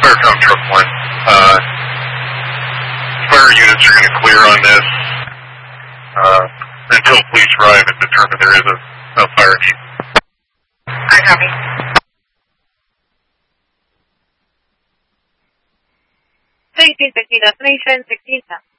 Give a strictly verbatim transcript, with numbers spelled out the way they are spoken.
Firecom Truck one. Uh, fire units are going to clear on this uh, until police arrive and determine there is a, a fire need. I copy. sixteen sixteen destination, sixteen ten.